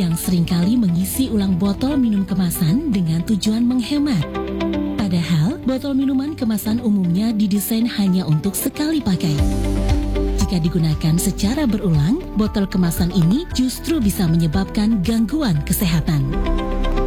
yang seringkali mengisi ulang botol minum kemasan dengan tujuan menghemat. Padahal, botol minuman kemasan umumnya didesain hanya untuk sekali pakai. Jika digunakan secara berulang, botol kemasan ini justru bisa menyebabkan gangguan kesehatan.